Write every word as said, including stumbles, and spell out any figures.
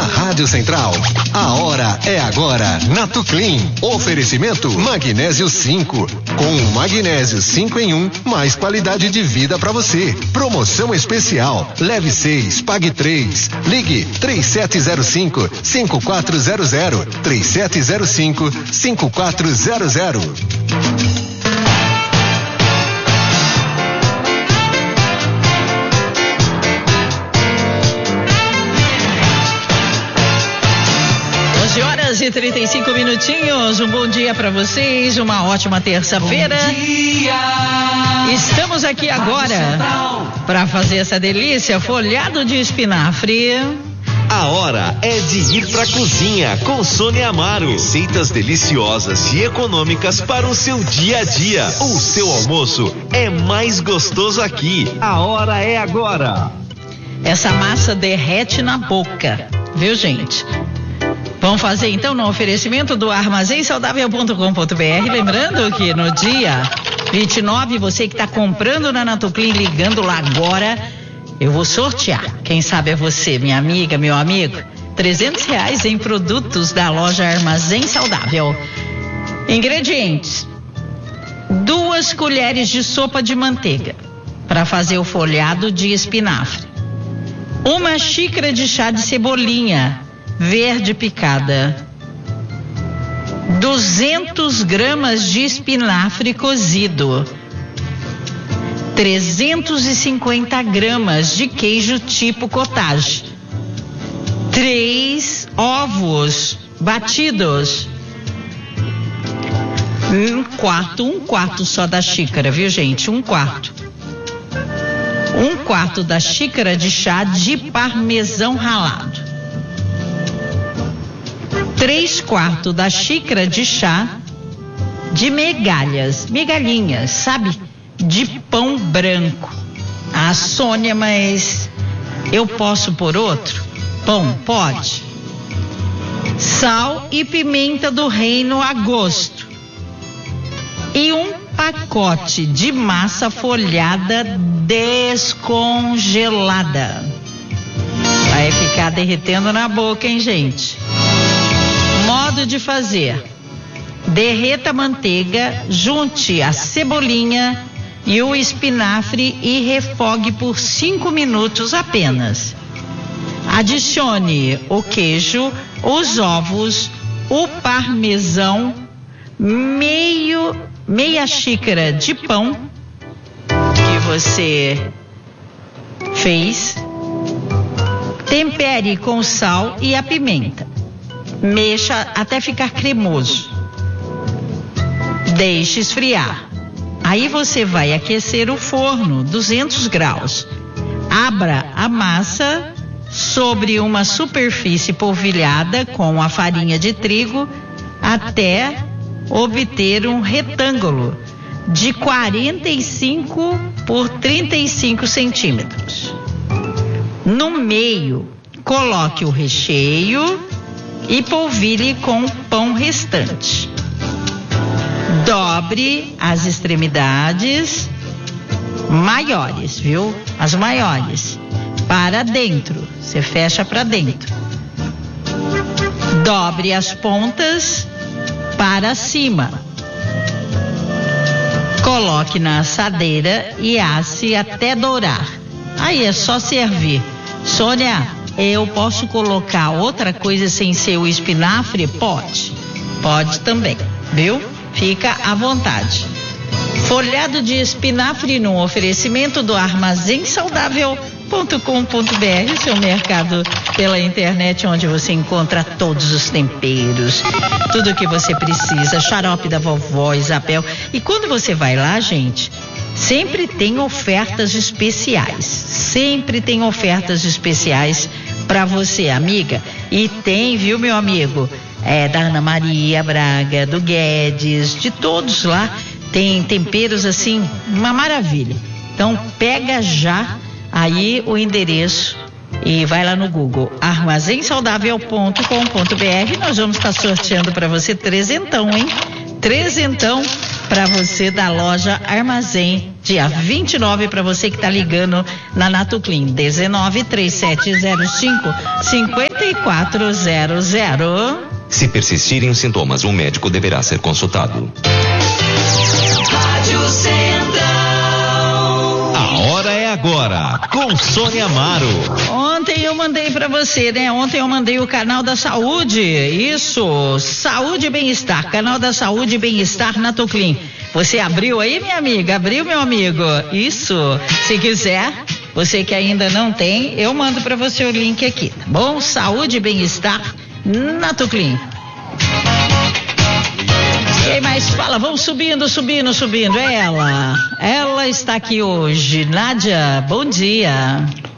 Rádio Central. A hora é agora. Natuclean. Oferecimento Magnésio cinco. Com o Magnésio cinco em um, mais qualidade de vida para você. Promoção especial. Leve seis, pague três. Ligue três sete zero cinco, cinco quatro zero zero. três sete zero cinco, cinco quatro zero zero. onze horas e trinta e cinco minutinhos. Um bom dia para vocês, uma ótima terça-feira. Estamos aqui agora para fazer essa delícia, folhado de espinafre. A hora é de ir pra cozinha com Sônia Amaro. Receitas deliciosas e econômicas para o seu dia a dia. O seu almoço é mais gostoso aqui. A hora é agora. Essa massa derrete na boca, viu, gente? Vamos fazer então no oferecimento do armazém saudável ponto com ponto br. Lembrando que no dia vinte e nove, você que está comprando na Natuclean, ligando lá agora, eu vou sortear. Quem sabe é você, minha amiga, meu amigo. trezentos reais em produtos da loja Armazém Saudável. Ingredientes: duas colheres de sopa de manteiga para fazer o folhado de espinafre. Uma xícara de chá de cebolinha verde picada. duzentas gramas de espinafre cozido. trezentos e cinquenta gramas de queijo tipo cottage. Três ovos batidos. Um quarto, um quarto só da xícara, viu, gente? Um quarto. Um quarto da xícara de chá de parmesão ralado. Três quartos da xícara de chá de migalhas, migalhinhas, sabe? De pão branco. Ah, Sônia, mas eu posso pôr outro? Pão, pode. Sal e pimenta do reino a gosto. E um pacote de massa folhada descongelada. Vai ficar derretendo na boca, hein, gente? Modo de fazer: derreta a manteiga, junte a cebolinha e o espinafre e refogue por cinco minutos apenas. Adicione o queijo, os ovos, o parmesão, meio, meia xícara de pão que você fez. Tempere com sal e a pimenta. Mexa até ficar cremoso. Deixe esfriar. Aí você vai aquecer o forno, duzentos graus. Abra a massa sobre uma superfície polvilhada com a farinha de trigo até obter um retângulo de quarenta e cinco por trinta e cinco centímetros. No meio, coloque o recheio e polvilhe com o pão restante. Dobre as extremidades maiores, viu? As maiores. Para dentro. Você fecha para dentro. Dobre as pontas para cima. Coloque na assadeira e asse até dourar. Aí é só servir. Sônia, eu posso colocar outra coisa sem ser o espinafre? Pode. Pode também, viu? Fica à vontade. Folhado de espinafre no oferecimento do armazém saudável ponto com ponto br, seu mercado pela internet, onde você encontra todos os temperos, tudo o que você precisa, xarope da vovó Isabel. E quando você vai lá, gente, sempre tem ofertas especiais, sempre tem ofertas especiais para você, amiga. E tem, viu, meu amigo, é, da Ana Maria Braga, do Guedes, de todos lá, tem temperos assim, uma maravilha. Então pega já aí o endereço e vai lá no Google, armazém saudável ponto com ponto br. Nós vamos estar sorteando para você trezentão, hein? Trezentão para você da loja Armazém dia vinte e nove, para você que está ligando na Natoclin. dezenove, trinta e sete zero cinco, cinquenta e quatro zero zero. Se persistirem os sintomas, um médico deverá ser consultado. Rádio Central. A hora é agora, com Sônia Amaro. Ontem eu mandei pra você, né? Ontem eu mandei o canal da saúde. Isso, saúde e bem-estar. Canal da saúde e bem-estar Natoclin. Você abriu aí, minha amiga? Abriu, meu amigo? Isso. Se quiser, você que ainda não tem, eu mando pra você o link aqui, tá bom? Saúde e bem-estar Natoclin. Quem mais fala? Vamos subindo, subindo, subindo. É ela. Ela está aqui hoje. Nádia, bom dia.